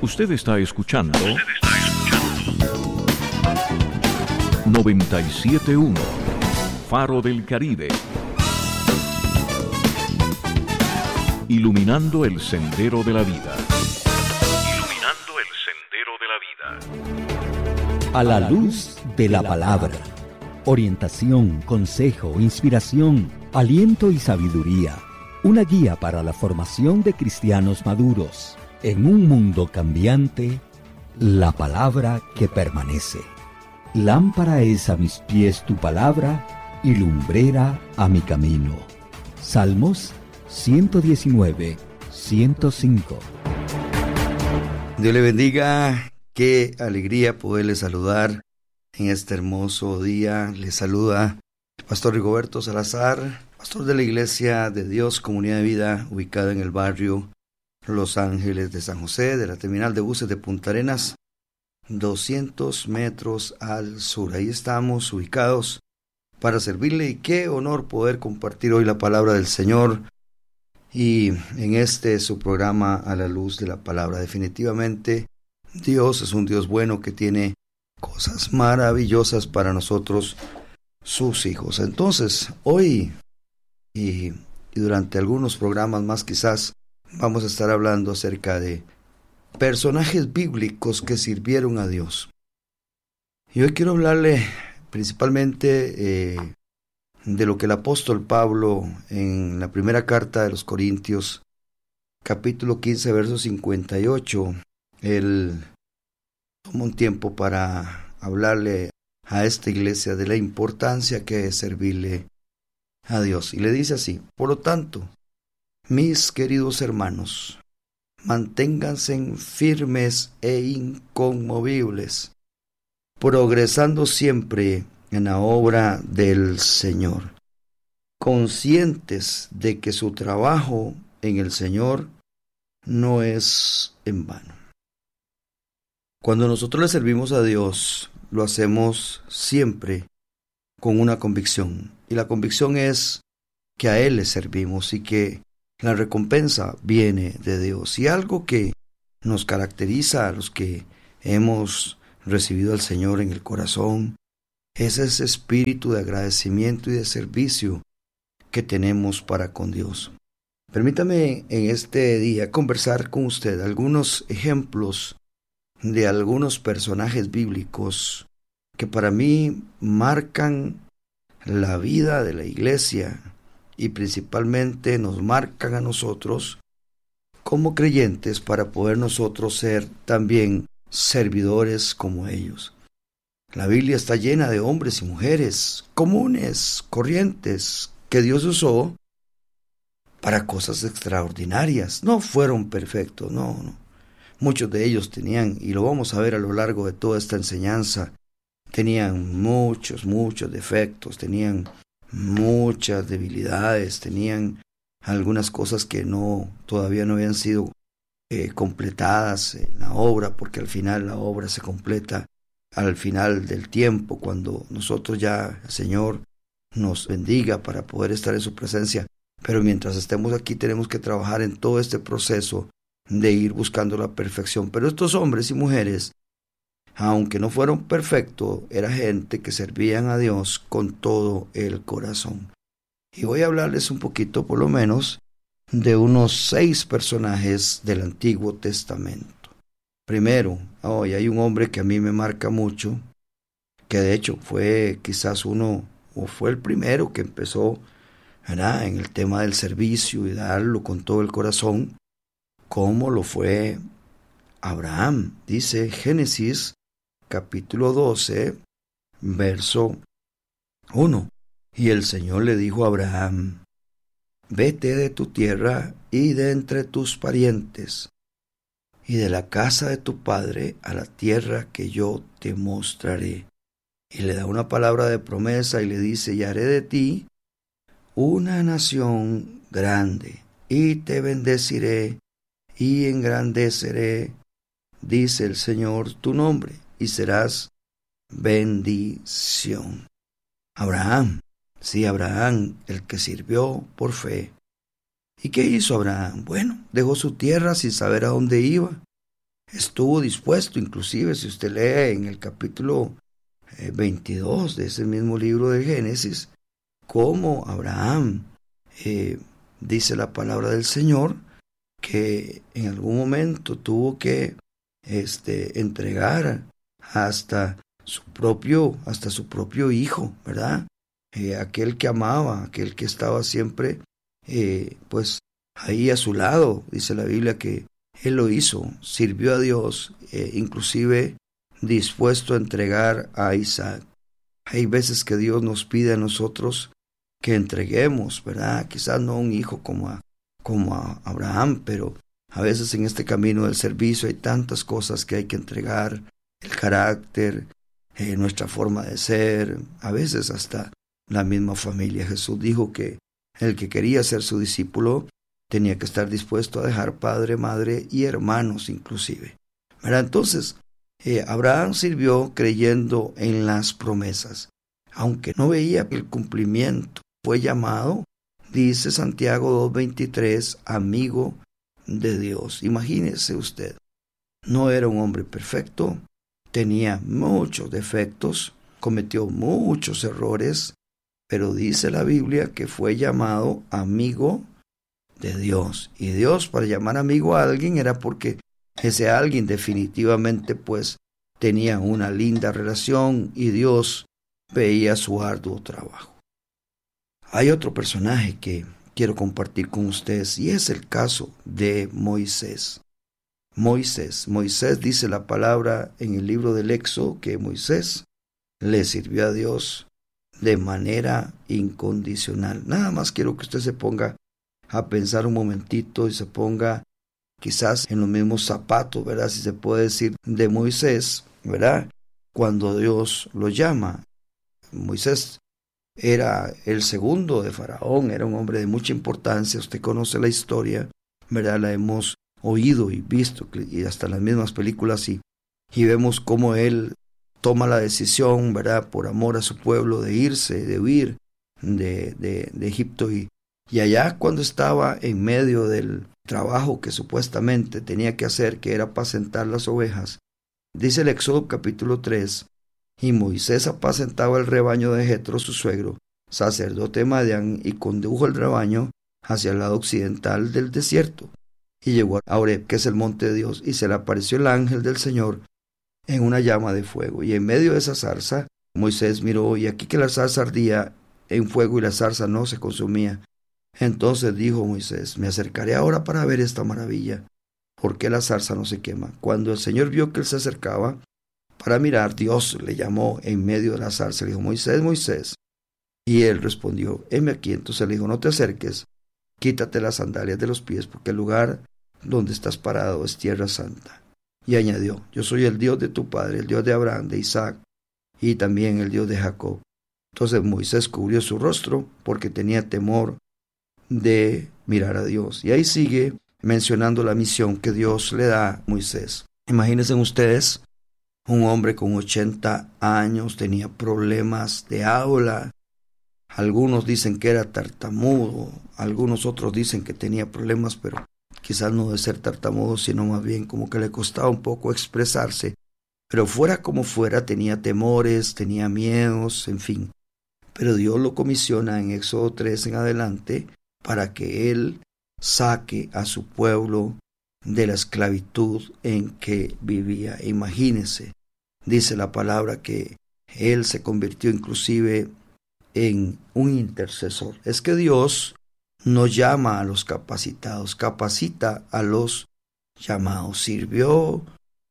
Usted está escuchando 97.1 Faro del Caribe. Iluminando el sendero de la vida. Iluminando el sendero de la vida. A la luz de la palabra. Orientación, consejo, inspiración, aliento y sabiduría. Una guía para la formación de cristianos maduros. En un mundo cambiante, la palabra que permanece. Lámpara es a mis pies tu palabra y lumbrera a mi camino. Salmos 119, 105. Dios le bendiga, qué alegría poderle saludar en este hermoso día. Le saluda el pastor Rigoberto Salazar, pastor de la Iglesia de Dios, Comunidad de Vida, ubicada en el barrio Los Ángeles de San José, de la terminal de buses de Punta Arenas, 200 metros al sur. Ahí estamos ubicados para servirle, y qué honor poder compartir hoy la palabra del Señor. Y en este su programa A la Luz de la Palabra. Definitivamente Dios es un Dios bueno que tiene cosas maravillosas para nosotros, sus hijos. Entonces, hoy y durante algunos programas más quizás, vamos a estar hablando acerca de personajes bíblicos que sirvieron a Dios. Y hoy quiero hablarle principalmente de lo que el apóstol Pablo en la primera carta de los Corintios, capítulo 15, verso 58, él toma un tiempo para hablarle a esta iglesia de la importancia que es servirle a Dios. Y le dice así: por lo tanto, mis queridos hermanos, manténganse firmes e inconmovibles, progresando siempre en la obra del Señor, conscientes de que su trabajo en el Señor no es en vano. Cuando nosotros le servimos a Dios, lo hacemos siempre con una convicción, y la convicción es que a Él le servimos y que la recompensa viene de Dios. Y algo que nos caracteriza a los que hemos recibido al Señor en el corazón es ese espíritu de agradecimiento y de servicio que tenemos para con Dios. Permítame en este día conversar con usted algunos ejemplos de algunos personajes bíblicos que para mí marcan la vida de la iglesia y principalmente nos marcan a nosotros como creyentes para poder nosotros ser también servidores como ellos. La Biblia está llena de hombres y mujeres comunes, corrientes, que Dios usó para cosas extraordinarias. No fueron perfectos, no. Muchos de ellos tenían, y lo vamos a ver a lo largo de toda esta enseñanza, tenían muchos defectos, tenían muchas debilidades, tenían algunas cosas que todavía no habían sido completadas en la obra, porque al final la obra se completa al final del tiempo, cuando nosotros ya, el Señor nos bendiga para poder estar en su presencia. Pero mientras estemos aquí tenemos que trabajar en todo este proceso de ir buscando la perfección. Pero estos hombres y mujeres, aunque no fueron perfectos, era gente que servían a Dios con todo el corazón. Y voy a hablarles un poquito, por lo menos, de unos 6 personajes del Antiguo Testamento. Primero, hay un hombre que a mí me marca mucho, que de hecho fue quizás fue el primero que empezó, ¿verdad?, en el tema del servicio y darlo con todo el corazón, como lo fue Abraham. Dice Génesis capítulo 12, verso 1. Y el Señor le dijo a Abraham: vete de tu tierra y de entre tus parientes y de la casa de tu padre a la tierra que yo te mostraré. Y le da una palabra de promesa y le dice: y haré de ti una nación grande, y te bendeciré y engrandeceré, dice el Señor, tu nombre, y serás bendición. Abraham, el que sirvió por fe. ¿Y qué hizo Abraham? Bueno, dejó su tierra sin saber a dónde iba. estuvo dispuesto, inclusive si usted lee en el capítulo 22 de ese mismo libro de Génesis, cómo Abraham, dice la palabra del Señor, que en algún momento tuvo que entregar hasta su propio hijo, ¿verdad? Aquel que amaba, aquel que estaba siempre pues ahí a su lado. Dice la Biblia que él lo hizo, sirvió a Dios, inclusive dispuesto a entregar a Isaac. Hay veces que Dios nos pide a nosotros que entreguemos, ¿verdad? Quizás no un hijo como a Abraham, pero a veces en este camino del servicio hay tantas cosas que hay que entregar: el carácter, nuestra forma de ser, a veces hasta la misma familia. Jesús dijo que el que quería ser su discípulo tenía que estar dispuesto a dejar padre, madre y hermanos inclusive, ¿verdad? Entonces, Abraham sirvió creyendo en las promesas, aunque no veía el cumplimiento. Fue llamado, dice Santiago 2:23, amigo de Dios. Imagínese usted, no era un hombre perfecto, tenía muchos defectos, cometió muchos errores, pero dice la Biblia que fue llamado amigo de Dios. Y Dios, para llamar amigo a alguien, era porque ese alguien definitivamente pues tenía una linda relación y Dios veía su arduo trabajo. Hay otro personaje que quiero compartir con ustedes y es el caso de Moisés. Moisés dice la palabra en el libro del Éxodo que Moisés le sirvió a Dios de manera incondicional. Nada más quiero que usted se ponga a pensar un momentito y se ponga quizás en los mismos zapatos, ¿verdad? Si se puede decir, de Moisés, ¿verdad? Cuando Dios lo llama. Moisés era el segundo de Faraón, era un hombre de mucha importancia. Usted conoce la historia, ¿verdad? La hemos oído y visto, y hasta en las mismas películas, y vemos cómo él toma la decisión, ¿verdad?, por amor a su pueblo, de irse, de huir de Egipto, y allá, cuando estaba en medio del trabajo que supuestamente tenía que hacer, que era apacentar las ovejas, dice el Éxodo capítulo 3, y Moisés apacentaba el rebaño de Jetro, su suegro, sacerdote de Madián, y condujo el rebaño hacia el lado occidental del desierto, y llegó a Horeb, que es el monte de Dios, y se le apareció el ángel del Señor en una llama de fuego, y en medio de esa zarza Moisés miró, y aquí que la zarza ardía en fuego y la zarza no se consumía. Entonces dijo Moisés: me acercaré ahora para ver esta maravilla, ¿por qué la zarza no se quema? Cuando el Señor vio que él se acercaba para mirar, Dios le llamó en medio de la zarza, le dijo: Moisés, Moisés. Y él respondió: heme aquí. Entonces le dijo: no te acerques, quítate las sandalias de los pies, porque el lugar donde estás parado es tierra santa. Y añadió: yo soy el Dios de tu padre, el Dios de Abraham, de Isaac, y también el Dios de Jacob. Entonces Moisés cubrió su rostro porque tenía temor de mirar a Dios. Y ahí sigue mencionando la misión que Dios le da a Moisés. Imagínense ustedes, un hombre con 80 años, tenía problemas de habla. Algunos dicen que era tartamudo, algunos otros dicen que tenía problemas, pero quizás no de ser tartamudo, sino más bien como que le costaba un poco expresarse. Pero fuera como fuera, tenía temores, tenía miedos, en fin. Pero Dios lo comisiona en Éxodo 3 en adelante para que él saque a su pueblo de la esclavitud en que vivía. Imagínense, dice la palabra que él se convirtió inclusive en un intercesor. Es que Dios no llama a los capacitados, capacita a los llamados. Sirvió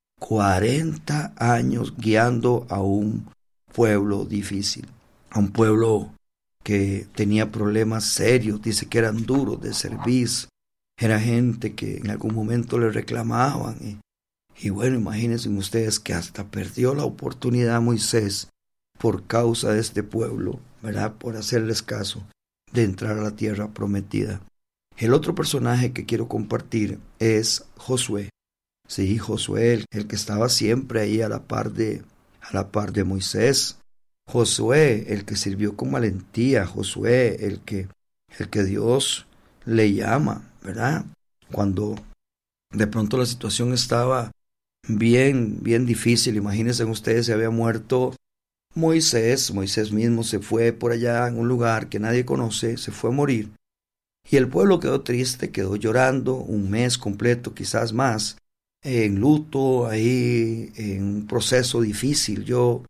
40 años guiando a un pueblo difícil, a un pueblo que tenía problemas serios, dice que eran duros de servir, era gente que en algún momento le reclamaban, y bueno, imagínense ustedes que hasta perdió la oportunidad Moisés por causa de este pueblo, ¿verdad?, por hacerles caso, de entrar a la tierra prometida. El otro personaje que quiero compartir es Josué. Sí, Josué, el que estaba siempre ahí a la par de Moisés. Josué, el que sirvió con valentía. Josué, el que Dios le llama, ¿verdad? Cuando de pronto la situación estaba bien difícil. Imagínense ustedes, se había muerto Moisés mismo se fue por allá en un lugar que nadie conoce, se fue a morir. Y el pueblo quedó triste, quedó llorando un mes completo, quizás más, en luto, ahí en un proceso difícil. Yo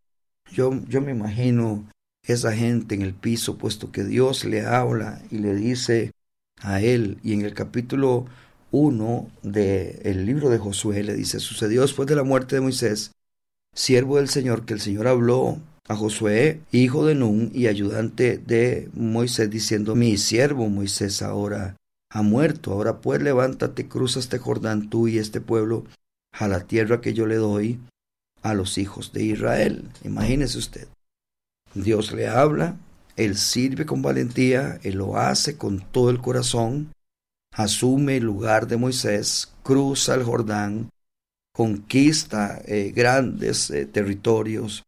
me imagino esa gente en el piso, puesto que Dios le habla y le dice a él, y en el capítulo 1 del libro de Josué le dice: sucedió después de la muerte de Moisés, siervo del Señor, que el Señor habló a Josué, hijo de Nun y ayudante de Moisés, diciendo: mi siervo Moisés ahora ha muerto, ahora pues levántate, cruza este Jordán tú y este pueblo a la tierra que yo le doy a los hijos de Israel. Imagínese usted, Dios le habla, él sirve con valentía, él lo hace con todo el corazón, asume el lugar de Moisés, cruza el Jordán, conquista grandes territorios,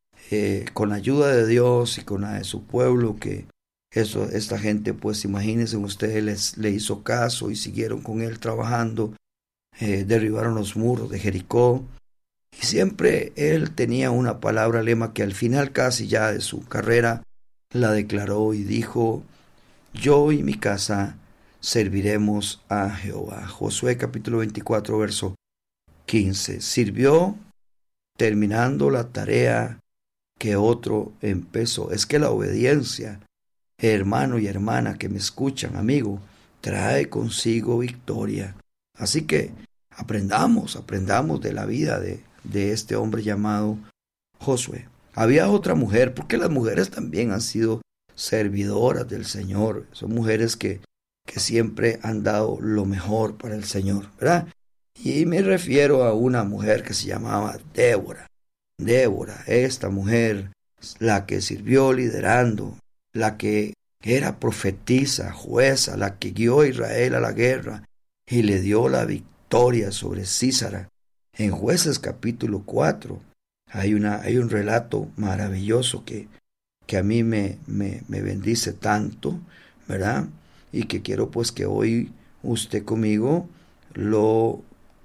con la ayuda de Dios y con la de su pueblo, que esta gente, pues imagínense ustedes, le hizo caso y siguieron con él trabajando, derribaron los muros de Jericó, y siempre él tenía una palabra lema que al final casi ya de su carrera la declaró y dijo: yo y mi casa serviremos a Jehová. Josué capítulo 24 verso 15. Sirvió terminando la tarea que otro empezó. Es que la obediencia, hermano y hermana que me escuchan, amigo, trae consigo victoria. Así que aprendamos de la vida de este hombre llamado Josué. Había otra mujer, porque las mujeres también han sido servidoras del Señor. Son mujeres que siempre han dado lo mejor para el Señor, ¿verdad? Y me refiero a una mujer que se llamaba Débora. Débora, esta mujer, la que sirvió liderando, la que era profetisa, jueza, la que guió a Israel a la guerra y le dio la victoria sobre Sísara. En Jueces capítulo 4 hay un relato maravilloso que a mí me bendice tanto, ¿verdad? Y que quiero pues que hoy usted conmigo lo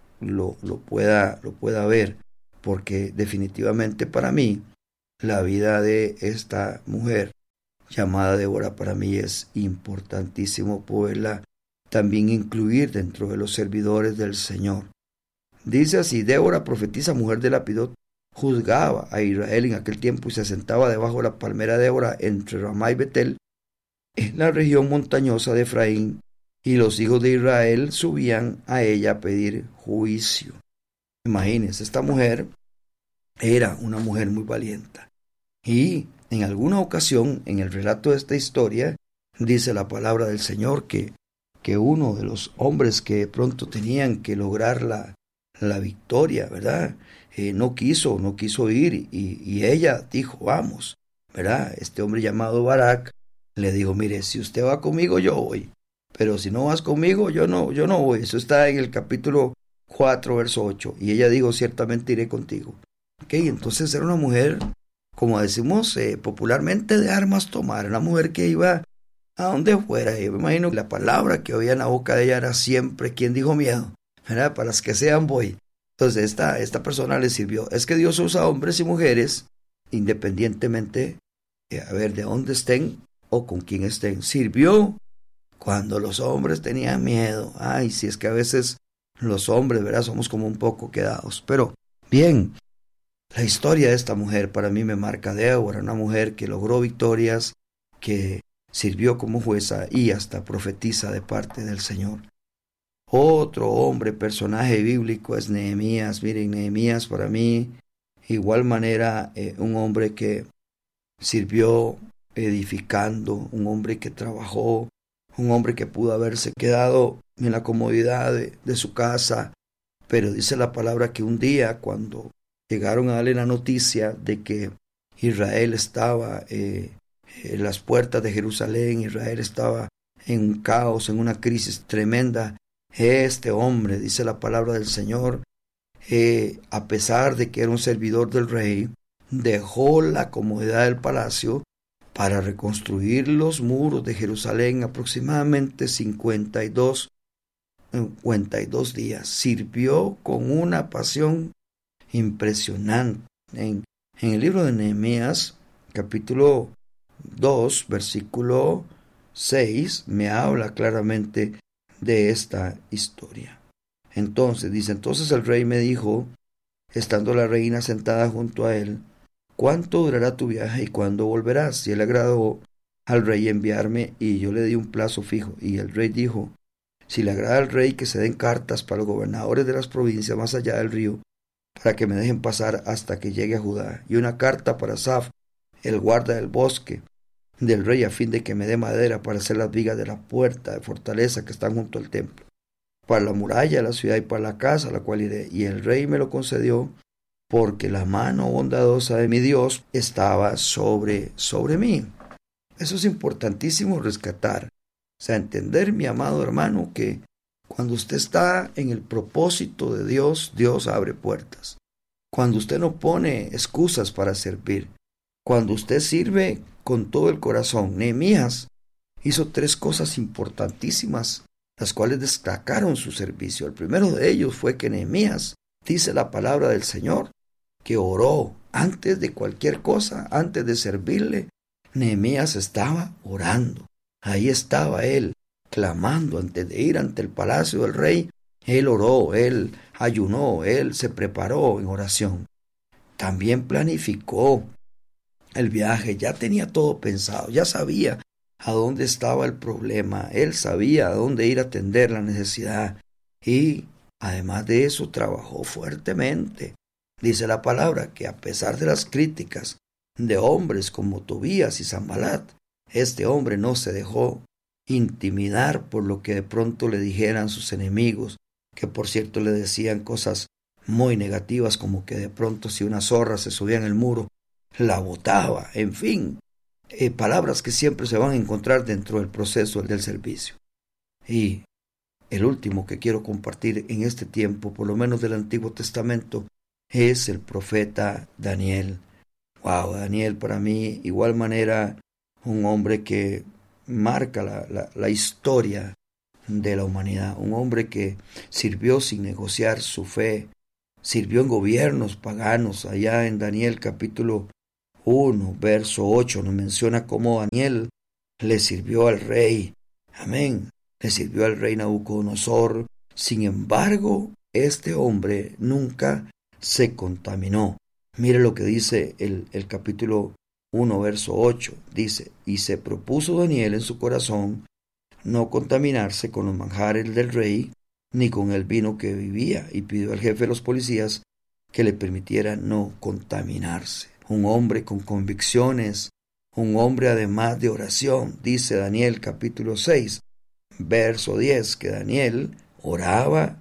pueda ver, porque definitivamente para mí la vida de esta mujer llamada Débora para mí es importantísimo poderla también incluir dentro de los servidores del Señor. Dice así: Débora, profetisa, mujer de Lapidot, juzgaba a Israel en aquel tiempo y se sentaba debajo de la palmera de Débora entre Ramá y Betel, en la región montañosa de Efraín, y los hijos de Israel subían a ella a pedir juicio. Imagínense, esta mujer era una mujer muy valiente. Y en alguna ocasión, en el relato de esta historia, dice la palabra del Señor que uno de los hombres que pronto tenían que lograr la victoria, ¿verdad? No quiso ir, y ella dijo: vamos, ¿verdad? Este hombre llamado Barak le dijo: mire, si usted va conmigo, yo voy, pero si no vas conmigo, yo no voy. Eso está en el capítulo 4, verso 8. Y ella dijo: ciertamente iré contigo. Ok, entonces era una mujer, como decimos popularmente, de armas tomar. Una mujer que iba a donde fuera. Yo me imagino que la palabra que oía en la boca de ella era siempre: ¿quién dijo miedo? ¿Verdad? Para las que sean voy. Entonces esta persona le sirvió. Es que Dios usa hombres y mujeres independientemente de dónde estén o con quién estén. Sirvió cuando los hombres tenían miedo. Ay, si es que a veces los hombres, ¿verdad?, somos como un poco quedados. Pero bien, la historia de esta mujer para mí me marca. Débora, una mujer que logró victorias, que sirvió como jueza y hasta profetiza de parte del Señor. Otro hombre, personaje bíblico, es Nehemías. Miren, Nehemías para mí, igual manera, un hombre que sirvió edificando, un hombre que trabajó, un hombre que pudo haberse quedado en la comodidad de su casa, pero dice la palabra que un día, cuando llegaron a darle la noticia de que Israel estaba en las puertas de Jerusalén, Israel estaba en un caos, en una crisis tremenda, este hombre, dice la palabra del Señor, a pesar de que era un servidor del rey, dejó la comodidad del palacio para reconstruir los muros de Jerusalén aproximadamente 52 días. Sirvió con una pasión impresionante. En el libro de Nehemías, capítulo 2, versículo 6, me habla claramente de esta historia. Entonces, dice, entonces el rey me dijo, estando la reina sentada junto a él, ¿cuánto durará tu viaje y cuándo volverás? Y él agradó al rey enviarme, y yo le di un plazo fijo. Y el rey dijo, si le agrada al rey que se den cartas para los gobernadores de las provincias más allá del río, para que me dejen pasar hasta que llegue a Judá, y una carta para Asaf, el guarda del bosque del rey, a fin de que me dé madera para hacer las vigas de la puerta de fortaleza que están junto al templo, para la muralla de la ciudad y para la casa a la cual iré. Y el rey me lo concedió, porque la mano bondadosa de mi Dios estaba sobre mí. Eso es importantísimo rescatar. O sea, entender, mi amado hermano, que cuando usted está en el propósito de Dios, Dios abre puertas. Cuando usted no pone excusas para servir, cuando usted sirve con todo el corazón. Nehemías hizo 3 cosas importantísimas, las cuales destacaron su servicio. El primero de ellos fue que Nehemías, dice la palabra del Señor, que oró antes de cualquier cosa, antes de servirle. Nehemías estaba orando. Ahí estaba él, clamando antes de ir ante el palacio del rey. Él oró, él ayunó, él se preparó en oración. También planificó el viaje, ya tenía todo pensado, ya sabía a dónde estaba el problema, él sabía a dónde ir a atender la necesidad. Y además de eso, trabajó fuertemente. Dice la palabra que a pesar de las críticas de hombres como Tobías y Sanbalat, este hombre no se dejó intimidar por lo que de pronto le dijeran sus enemigos, que por cierto le decían cosas muy negativas, como que de pronto si una zorra se subía en el muro, la botaba, en fin, palabras que siempre se van a encontrar dentro del proceso del servicio. Y el último que quiero compartir en este tiempo, por lo menos del Antiguo Testamento, es el profeta Daniel. Wow, Daniel para mí, igual manera, un hombre que marca la historia de la humanidad, un hombre que sirvió sin negociar su fe, sirvió en gobiernos paganos. Allá en Daniel capítulo 1, verso 8, nos menciona cómo Daniel le sirvió al rey, amén, le sirvió al rey Nabucodonosor. Sin embargo, este hombre nunca se contaminó. Mire lo que dice el capítulo 1, verso 8, dice, y se propuso Daniel en su corazón no contaminarse con los manjares del rey, ni con el vino que bebía, y pidió al jefe de los policías que le permitiera no contaminarse. Un hombre con convicciones, un hombre además de oración. Dice Daniel capítulo 6, verso 10, que Daniel oraba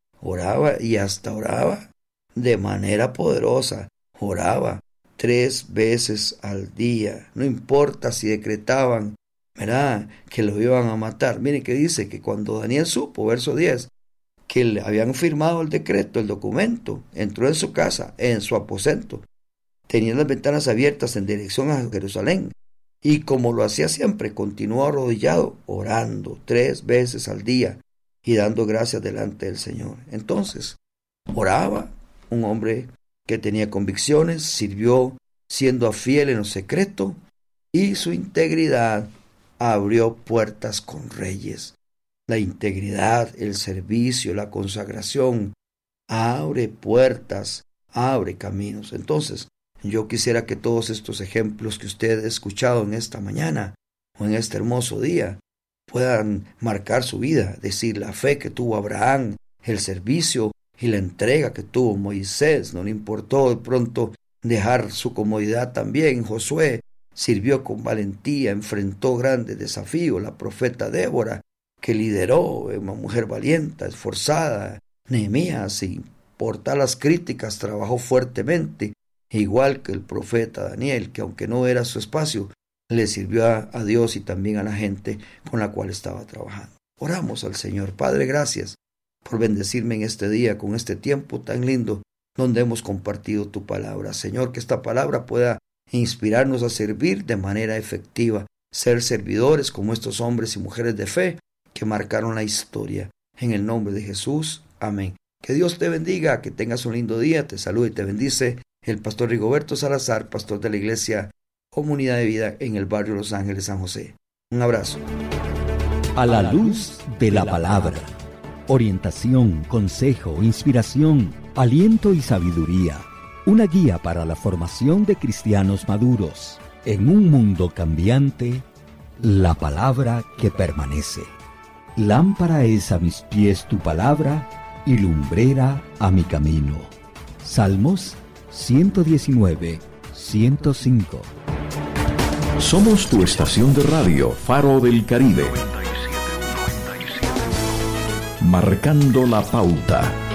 y hasta oraba de manera poderosa. Oraba 3 veces al día. No importa si decretaban, ¿verdad?, que lo iban a matar. Miren que dice que cuando Daniel supo, verso 10, que le habían firmado el decreto, el documento, entró en su casa, en su aposento. Tenía las ventanas abiertas en dirección a Jerusalén. Y como lo hacía siempre, continuó arrodillado, orando 3 veces al día y dando gracias delante del Señor. Entonces, oraba, un hombre que tenía convicciones, sirvió siendo fiel en lo secreto, y su integridad abrió puertas con reyes. La integridad, el servicio, la consagración, abre puertas, abre caminos. Entonces, yo quisiera que todos estos ejemplos que usted ha escuchado en esta mañana o en este hermoso día puedan marcar su vida, decir la fe que tuvo Abraham, el servicio y la entrega que tuvo Moisés. No le importó de pronto dejar su comodidad también. Josué sirvió con valentía, enfrentó grandes desafíos. La profeta Débora, que lideró, una mujer valiente, esforzada. Nehemías, sin importar las críticas, trabajó fuertemente, igual que el profeta Daniel, que aunque no era su espacio, le sirvió a Dios y también a la gente con la cual estaba trabajando. Oramos al Señor. Padre, gracias por bendecirme en este día, con este tiempo tan lindo donde hemos compartido tu palabra. Señor, que esta palabra pueda inspirarnos a servir de manera efectiva, ser servidores como estos hombres y mujeres de fe que marcaron la historia. En el nombre de Jesús, amén. Que Dios te bendiga, que tengas un lindo día. Te saluda y te bendice el pastor Rigoberto Salazar, pastor de la Iglesia Comunidad de Vida en el barrio Los Ángeles, San José. Un abrazo. A la luz de la palabra. Orientación, consejo, inspiración, aliento y sabiduría. Una guía para la formación de cristianos maduros. En un mundo cambiante, la palabra que permanece. Lámpara es a mis pies tu palabra y lumbrera a mi camino. Salmos 119, 105. Somos tu estación de radio, Faro del Caribe. Marcando la pauta.